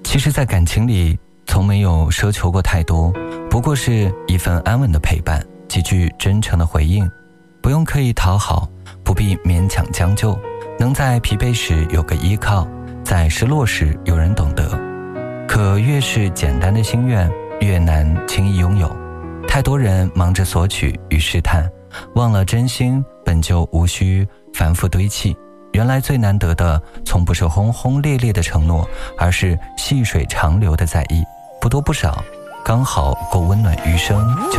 其实在感情里从没有奢求过太多，不过是一份安稳的陪伴，几句真诚的回应，不用刻意讨好，不必勉强将就，能在疲惫时有个依靠，在失落时有人懂得。可越是简单的心愿，越难轻易拥有。太多人忙着索取与试探，忘了真心本就无需反复堆砌。原来最难得的从不是轰轰烈烈的承诺，而是细水长流的在意，不多不少，刚好够温暖余生。